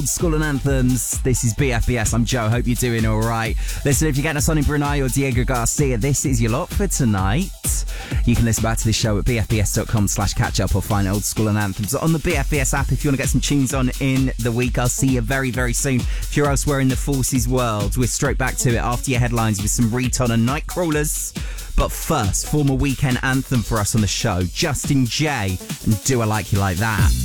School and Anthems. This is BFBS. I'm Joe. Hope you're doing all right. Listen, if you're getting us on in Brunei or Diego Garcia, this is your lot for tonight. You can listen back to this show at bfbs.com/catch-up or find Old School and Anthems on the BFBS app if you want to get some tunes on in the week. I'll see you very, very soon. If you're elsewhere in the Forces world, we're straight back to it after your headlines with some Reton and Nightcrawlers. But first, former weekend anthem for us on the show, Justin Jay and Do I Like You Like That.